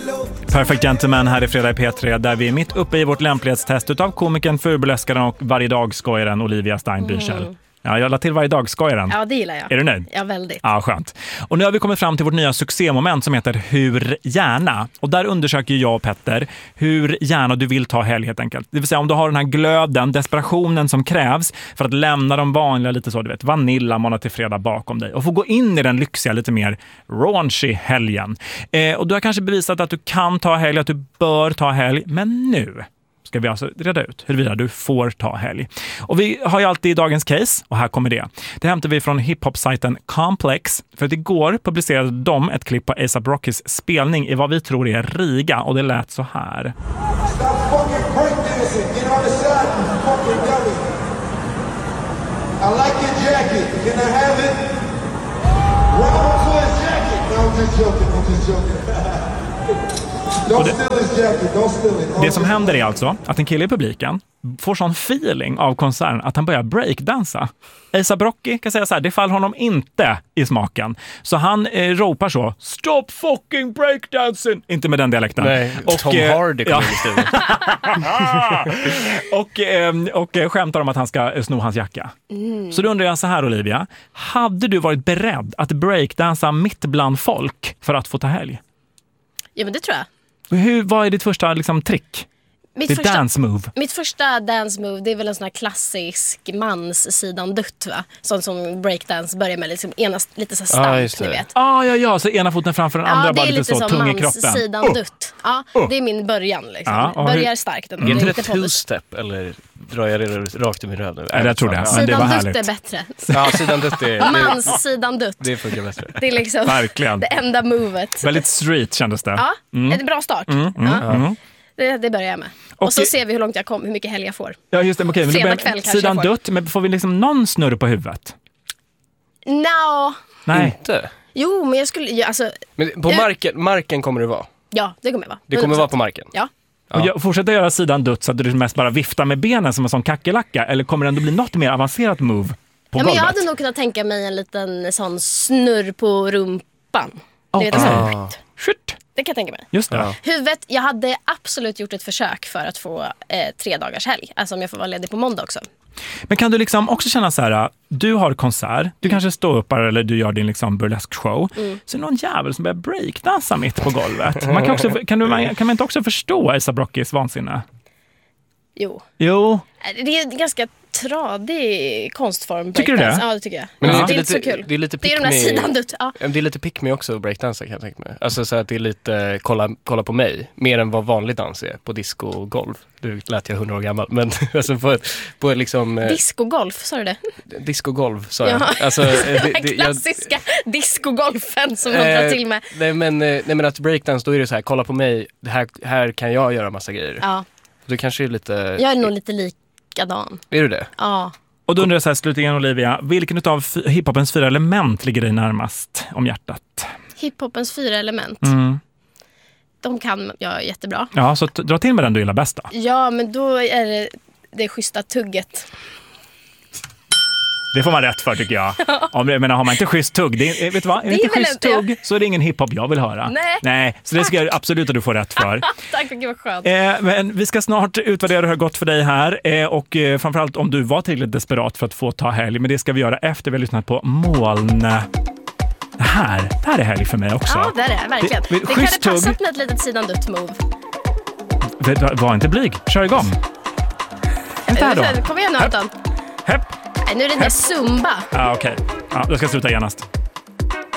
Perfect Gentleman här i Fredag i P3 där vi är mitt uppe i vårt lämplighetstest utav komikern, furburleskaren och varje dag skojaren Olivia Stein-Büchel. Ja, jag la till varje dag skojaren. Ja, det gillar jag. Är du nöjd? Ja, väldigt. Ja, skönt. Och nu har vi kommit fram till vårt nya succémoment som heter Hur gärna. Och där undersöker jag och Petter hur gärna du vill ta helg helt enkelt. Det vill säga om du har den här glöden, desperationen som krävs för att lämna de vanliga lite så, du vet, vanilla måndag till fredag bakom dig. Och få gå in i den lyxiga, lite mer raunchy helgen. Och du har kanske bevisat att du kan ta helg, att du bör ta helg. Men nu ska vi alltså reda ut huruvida du får ta helg. Och vi har ju alltid dagens case, och här kommer det. Det hämtar vi från hiphop-sajten Complex. För att igår publicerade de ett klipp på A$AP Rockys spelning i vad vi tror är Riga, och det lät så här. Stop fucking breakdancing. Get on the side, you fucking dummy. I like your jacket. Can I have it? Round to his jacket. No, I'm just joking. I'm just joking. Don't steal his jacket. Don't steal it. Det som händer är alltså att en kille i publiken får sån feeling av konserten att han börjar breakdansa. A$AP Rocky kan säga så här, det faller honom inte i smaken. Så han ropar så, stop fucking breakdancing! Inte med den dialekten. Nej, och Tom Hardy kommer i studion. och skämtar om att han ska sno hans jacka. Så då undrar jag så här, Olivia. Hade du varit beredd att breakdansa mitt bland folk för att få ta helg? Ja, men det tror jag. Vad är ditt första liksom, trick? Dance move. Mitt första dance move, det är väl en sån här klassisk manssidan dutt, va? Sån som breakdance börjar med liksom lite så starkt, ni vet. Ja, så ena foten framför den andra, bara lite så tung i kroppen. Manssidan dutt. Ja, det är min början liksom. Börjar starkt. Är inte det two-step eller drar jag det rakt i min röv nu? Jag tror det. Sidan dutt är bättre. Ja, sidan dutt är... Manssidan dutt. Det funkar bättre. Det är liksom verkligen det enda movet. Väldigt street kändes det. Ja, en bra start. Det börjar jag med. Och så ser vi hur långt jag kommer, hur mycket helg jag får. Ja, just det. Okej, Fredag kväll kanske sidan dutt, men får vi liksom någon snurr på huvudet? Nej. Inte? Jo, men jag skulle... Alltså, men på marken kommer det vara? Ja, det kommer vara. Det kommer vara på marken? Ja. Och fortsätta göra sidan dutt så att du mest bara viftar med benen som en sån kackelacka? Eller kommer det ändå bli något mer avancerat move på golvet? Men jag hade nog kunnat tänka mig en liten sån snurr på rumpan. Det vet jag. Det kan jag tänka mig. Just det. Huvudet, jag hade absolut gjort ett försök för att få 3 dagars helg. Alltså om jag får vara ledig på måndag också. Men kan du liksom också känna så här, du har konsert, du kanske står upp eller du gör din liksom burlesk show, så är det någon jävel som börjar breakdansa mitt på golvet. Man kan, också, kan man inte också förstå A$AP Rockys vansinne? Jo. Det är en ganska tradig konstform. Tycker du det? Ja, det tycker jag. Men det är inte så kul. Det är lite de där sidan dutt. Ja. Det är lite pick me också breakdansa, kan jag tänka mig. Alltså så att det är lite kolla på mig. Mer än vad vanlig dans är på disco och golf. Du lät jag 100 år gammal. Men alltså på liksom... Disco-golf, sa du det? Disco-golf, sa jag. Alltså, den klassiska disco-golfen som man drar till med. Nej, men att breakdance, då är det så här, kolla på mig. Här kan jag göra massa grejer. Ja. Du kanske är lite... Jag är nog lite likadan. Är du det? Ja. Och då undrar jag så här, slutligen Olivia, vilken av hiphopens 4 element ligger dig närmast om hjärtat? Hiphopens 4 element? De kan jag jättebra. Ja, så dra till med den du gillar bäst då. Ja, men då är det schyssta tugget. Det får man rätt för, tycker jag. Men har man inte schysst tugg, vet du vad? Är det inte schysst tugg så är det ingen hiphop jag vill höra. Nej, så det ska jag absolut att du får rätt för. Tack, det var skönt. Men vi ska snart utvärdera hur det har gått för dig här. Och framförallt om du var tillräckligt desperat för att få ta helg. Men det ska vi göra efter vi har lyssnat på Moln. Det här är helg för mig också. Ja, det är det, verkligen. Det kan det passat med ett litet sidan dutt-move. Var inte blyg, kör igång. Vänta här då. Kom igen nu, Anton. Hepp. Nej, nu är det där zumba. Ja, okej. Ja, då ska jag sluta genast.